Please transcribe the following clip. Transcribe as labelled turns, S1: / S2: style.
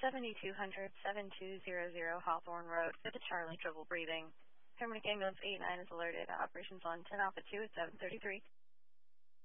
S1: 7200 7200 Hawthorne Road, 5th Charlie, trouble breathing. Paramedic Ambulance 89 is alerted. Operations on 10 Alpha 2 at 7:33.